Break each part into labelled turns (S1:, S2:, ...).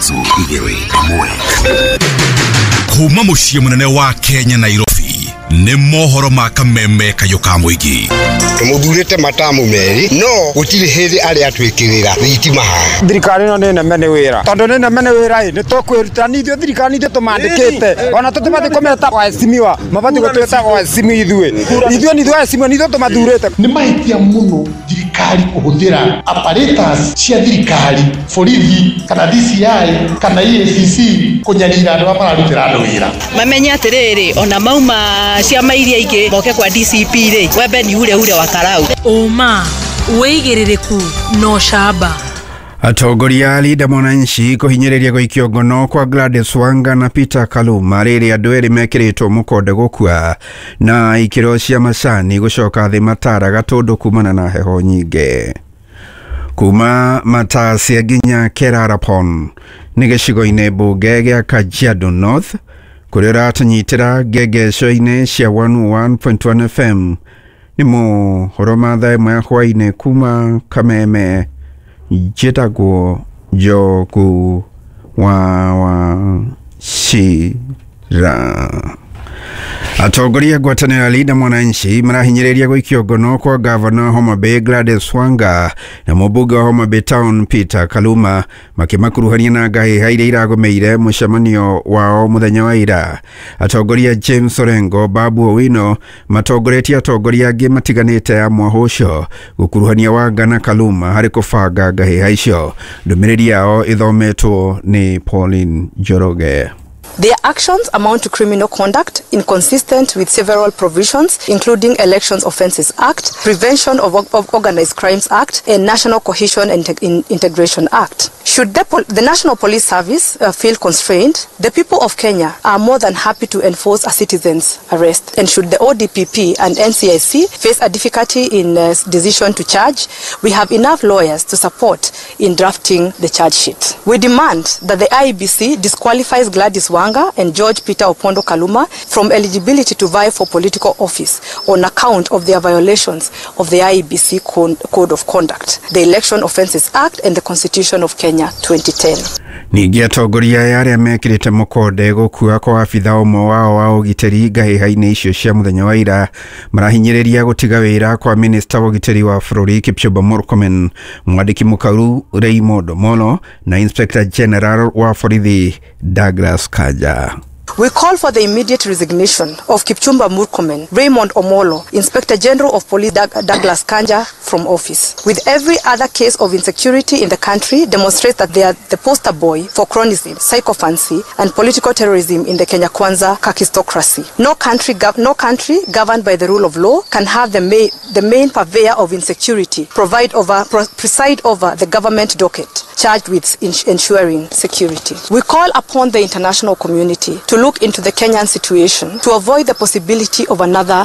S1: ithatũ igĩrĩ ĩmwe. Kuma mũciĩ mũnene wa Kenya Nairobi nĩ mohoro ma kameme kayo ka mũingĩ.
S2: Tũmũthurĩte matamu meri no gũtirĩ hĩndĩ arĩa atwĩkĩrĩra thitima haha.
S3: Thirikari ĩno nĩ nene wĩra tondũ nĩ nene wĩra nĩ tũkwĩruta nithio thirikari nithio tũmandĩkĩte ona tũtibati kũmeta waheshimiwa mabati gũtwĩta waheshimi ithuĩ nithio waheshimiwa nithio tũmathurĩte.
S4: Nĩ mahĩtia mũno thirikari kũhũthĩra apparatus cia thirikari borithi kana DCI kana EACC kũnyarira andũ mararutĩra andũ wĩra.
S5: Mamenya atĩrĩrĩ ona mauma ciama iria ingĩ moke kwa DCP rĩ wembe ni ure wa karau
S6: uma weigĩrĩrĩku no shamba.
S7: Atongoria a Linda Mwananchi kuhinyĩrĩria gũikio ngono kwa Gladys Wanga na Peter Kaluma rĩrĩa andũ erĩ mekĩrĩtwo mũkonde gũkua na ikĩro cia macani gũcoka thĩ Matara Gatũndũ kumana na heho nyingĩ. Kuma Matasia nginya Kerarapon nĩ gĩcigo-inĩ mbunge gĩa Kajiado North kũrĩa ũratanyitĩra ngengeco-inĩ cia 101.1 FM nĩ mohoro ma thaa ĩmwe hwaĩ-inĩ kuma Kameme njĩtagwo Njogu wa Shira. Atongoria ngwatanĩro ya Linda Mwananchi marahinyĩrĩria gũikio ngono kwa Governor Homa Bay Gladys Wanga na mũmbunge wa Homa Bay Town Peter Kaluma makimakuruhania na ngahĩha iria iragomeire mũcemanio wao mũthenya wa ira. Atongoria James Orengo, Babu Owino matongoretie atongoria angĩ matiganĩte a mwahũ ũcio gũkuruhania Wanga na Kaluma harĩ kũbanga ngahĩha icio. Ndũmĩrĩri yao ithometwo nĩ Pauline Njoroge.
S8: Their actions amount to criminal conduct inconsistent with several provisions, including Elections Offences Act, Prevention of Organized Crimes Act, and National Cohesion and Integration Act. Should the National Police Service feel constrained, the people of Kenya are more than happy to enforce a citizen's arrest. And should the ODPP and NCIC face a difficulty in decision to charge, we have enough lawyers to support in drafting the charge sheet. We demand that the IEBC disqualifies Gladys Wanga and George Peter Opondo Kaluma from eligibility to vie for political office on account of their violations of the IEBC Code of Conduct, the Election Offences Act, and the Constitution of Kenya 2010.
S7: Ningĩ atongoria arĩa mekĩrĩte mũkonde gũkua kwa abitha ũmwe wao wa ũgitĩri ngahĩha-inĩ icio cia mũthenya wa ira marahinyĩrĩria gũtiga wĩra kwa minista wa ũgitĩri wa bũrũri Kipchumba Murkomen, mwandĩki mũkaru Raymond Omolo na Inspector General wa borithi Douglas Kanja.
S8: We call for the immediate resignation of Kipchumba Murkomen, Raymond Omolo, Inspector General of Police Douglas Kanja from office. With every other case of insecurity in the country demonstrates that they are the poster boy for cronyism, psychophancy, and political terrorism in the Kenya Kwanza kakistocracy. No country governed by the rule of law can have the main purveyor of insecurity preside over the government docket charged with ensuring security. We call upon the international community to look into the Kenyan situation to avoid the possibility of another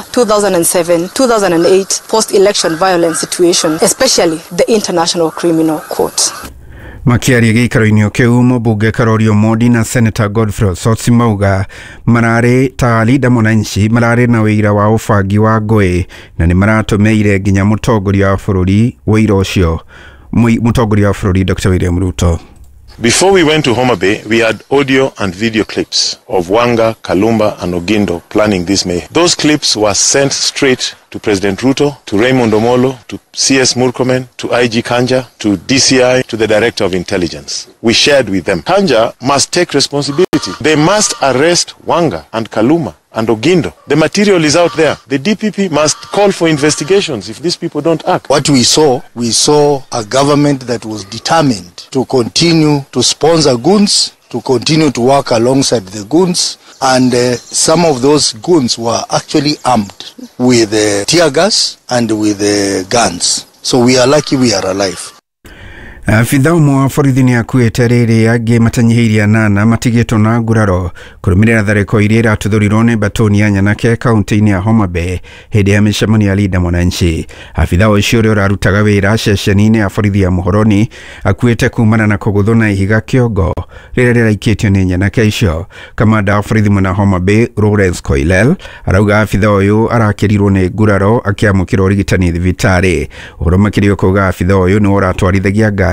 S8: 2007-2008 post-election violence situation, especially the International Criminal Court.
S7: Makiaria gĩikaro-inĩ kĩu mũmbunge Karori Omondi na Senator Godfrey Osotsi mauga mararĩ ta Linda Mwananchi mararĩ na wĩira wa ũbangi wa ngũĩ na nĩ maratũmĩire nginya mũtongoria wa bũrũri wĩira ũcio mũtongoria wa bũrũri Dr. William Ruto.
S9: Before we went to Homa Bay, we had audio and video clips of Wanga, Kaluma, and Ogindo planning this mayhem. Those clips were sent straight to President Ruto, to Raymond Omolo, to CS Murkomen, to IG Kanja, to DCI, to the Director of Intelligence. We shared with them. Kanja must take responsibility. They must arrest Wanga and Kaluma and Ogindo. The material is out there. The DPP must call for investigations if these people don't act.
S4: What we saw a government that was determined to continue to sponsor goons, to continue to work alongside the goons, and some of those goons were actually armed with tear gas and with guns. So we are lucky we are alive.
S7: Afitha ũmwe wa borithi nĩ akuĩte rĩrĩ angĩ matanyihĩirie 8 matigĩtwo na nguraro kũrũmĩrĩra tharĩko iria iratũthũrirwo nĩ Batoni ya Nyanake kaunti-inĩ ya Homa Bay hĩndĩ ya mĩcemanio ya Linda Mwananchi. Afitha ũcio ũrĩa ũrarutaga wĩra ceceni-inĩ ya borithi ya Muhoroni akuĩte kumana na kũgũthwo na ihiga kĩongo rĩrĩa rĩraikĩtio nĩ Nyanake icio. Kamanda wa borithi mwena Homa Bay Lawrence Koilel arauga afitha ũyũ arakĩrirwo nĩ nguraro akĩamũkĩra ũrigitani thibitarĩ. Ũhoro makĩria kuuga afitha ũyũ nĩ ũratwarithagia ngari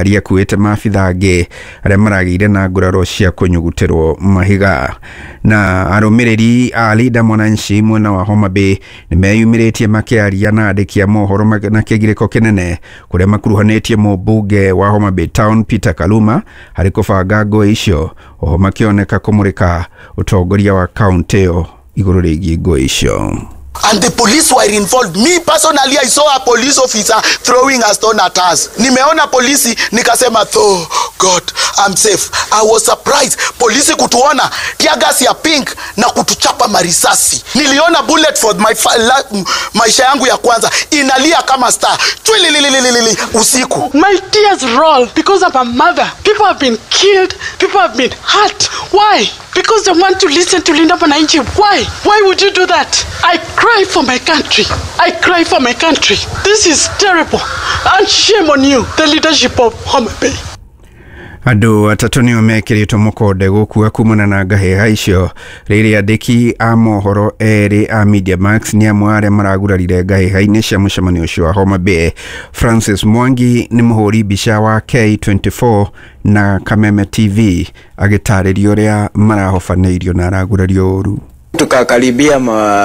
S7: ngari akuĩte maabitha angĩ arĩa maragĩire na nguraro cia kũnyuguterwo mahiga. Na arũmĩrĩri a Linda Mwananchi mwena wa Homa Bay nĩmeyumĩrĩtie makĩaria na andĩki a mohoro na kĩgirĩko kĩnene kũrĩa makuruhanĩtie mũmbunge wa Homa Bay Town Peter Kaluma harĩ kũbanga ngũĩ icio, oho makĩoneka kũmũrĩka ũtongoria wa kaunti ĩyo igũrũ rĩgiĩ ngũĩ icio.
S10: And the police were involved. Me personally, I saw a police officer throwing a stone at us. Nimeona polisi, nikasema, oh God, I'm safe. I was surprised. Polisi kutuona tear gas ya pink na kutuchapa marisasi. Niliona bullet for maisha yangu ya kwanza inalia kama star. Chwililililili usiku.
S11: My tears roll because I'm a mother. People have been killed. People have been hurt. Why? Because they want to listen to Linda Mwananchi. Why? Why would you do that? I cry for my country. I cry for my country. This is terrible. And shame on you, the leadership of Homa Bay.
S7: Andũ atatũ nĩo mekĩrĩtwo mũkonde gũkua kumana na ngahĩha icio rĩrĩa andĩki a mohoro erĩ a Media Max nĩ amwe arĩa maragurarire ngahĩha-inĩ cia mũcemanio ũcio wa Homa Bay. Francis Mwangi nĩ mũhũri mbica wa K24 na Kameme TV agĩtarĩria ũrĩa marahofanĩirio na aragurario ũru.
S12: Tukakaribia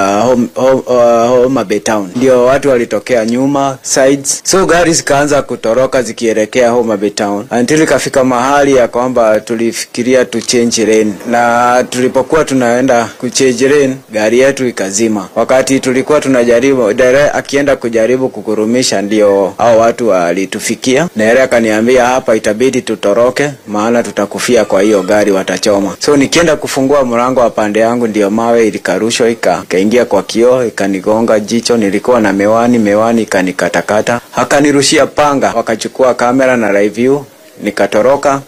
S12: Homa Bay Town, ndio watu walitokea nyuma sides, so gari zikaanza kutoroka zikielekea Homa Bay Town until ikafika mahali ya kwamba tulifikiria tu change lane, na tulipokuwa tunaenda kuchange lane gari yetu ikazima. Wakati tulikuwa tunajaribu dereva akienda kujaribu kukurumisha, ndio hao watu walitufikia na yeye akaniambia hapa itabidi tutoroke maana tutakufia kwa hiyo gari watachoma. So nikienda kufungua mlango wa pande yangu ndio mawe ilikarushwa ikaingia kwa kioo ikanigonga jicho. Nilikuwa na mewani ikanikatakata, akanirushia panga, wakachukua kamera na live view, nikatoroka.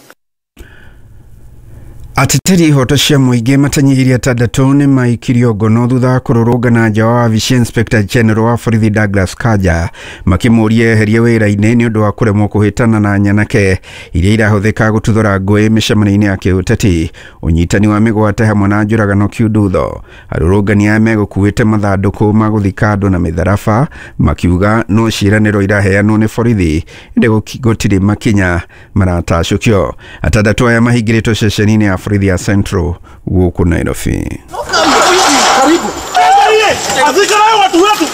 S7: Ateteri ihoto cia mũingĩ matanyihirie atandatũ nĩ maikirio ngono thutha kũrũrũngana nja wa Vice Inspector General wa borithi Douglas Kanja makĩmũria eherie wĩra-inĩ nĩ ũndũ wa kũremwo kũhĩtana na nyanake iria irahũthĩka gũtuthũra ngũĩ mĩcemanio-inĩ ya kĩũteti, ũnyitani wa mĩgwate hamwe na njũragano kiundutho. Arũrũngani aya megũkuĩte mathandũkũ ma gũthika andũ na mĩtharaba makiuga no ciĩranĩro iraheanwo nĩ borithi ĩndĩ gũtirĩ makinya maratacũkio. Atandatũ aya mahingĩrĩtwo ceceni-inĩ ya borithi ya Central gũkũ Nairobi.
S13: Karibu. Azikana watu wetu.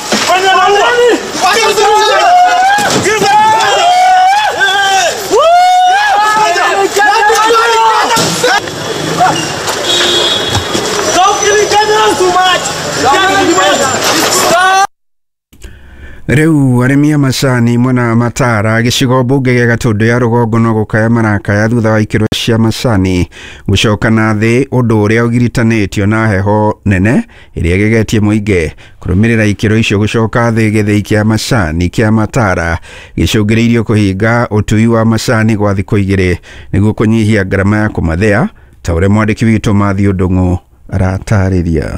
S7: Rĩu arĩmi a macani mwena Matara gĩcigo mbunge gĩa Gatũndũ ya rũgongo no gũkaya marakaya thutha wa ikĩro cia macani gũcoka na thĩ, ũndũ ũrĩa ũgiritanĩtio na heho nene ĩrĩa ĩgegetie mũingĩ. Kũrũmĩrĩra ikĩro icio gũcoka thĩ, gĩthĩi kĩa macani kĩa Matara gĩcũngĩrĩirio kũhinga ũtui wa macani gwa thikũ 2 nĩguo kũnyihia ngarama ya kũmathĩa, ta ũrĩa mwandĩki witũ Mathiũ Ndung'u aratarĩria.